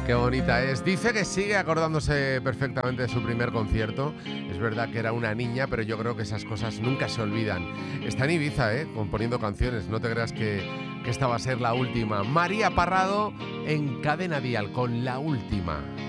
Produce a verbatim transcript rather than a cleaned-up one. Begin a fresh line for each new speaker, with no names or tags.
Qué bonita es. Dice que sigue acordándose perfectamente de su primer concierto. Es verdad que era una niña, pero yo creo que esas cosas nunca se olvidan. Está en Ibiza, ¿eh? Componiendo canciones. No te creas que, que esta va a ser la última. María Parrado en Cadena Dial con La Última.